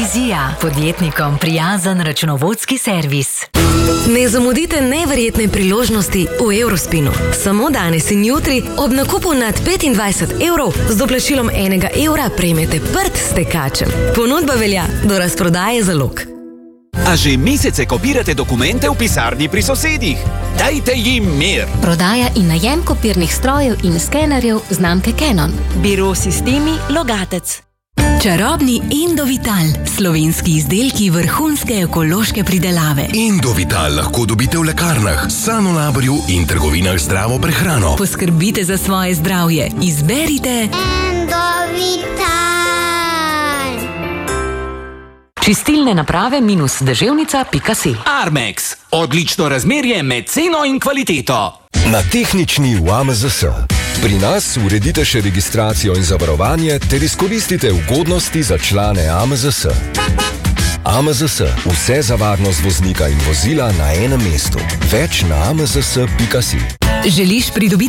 Vizija, podjetnikom prijazen računovodski servis. Ne zamudite neverjetne priložnosti v Eurospinu. Samo danes in jutri ob nakupu nad 25 evrov z doplačilom 1 evra prejmete prt s tekačem. Ponudba velja do razprodaje zalog. A že mesece kopirate dokumente v pisarni pri sosedih? Dajte jim mir! Prodaja in najem kopirnih strojev in skenerjev znamke Canon. Biro Sistemi Logatec. Čarobni Indovital, slovenski izdelki vrhunske ekološke pridelave. Indovital lahko dobite v lekarnah, Sanolaborju in trgovinah z zdravo prehrano. Poskrbite za svoje zdravje. Izberite Indovital. čistilne naprave -deževnica.si. Armex. Odlično razmerje med ceno in kvaliteto. Na tehnični v AMZS. Pri nas uredite še registracijo in zavarovanje ter izkoristite ugodnosti za člane AMZS. AMZS. Vse za varnost voznika in vozila na enem mestu. Več na amzs.si. Želiš pridobiti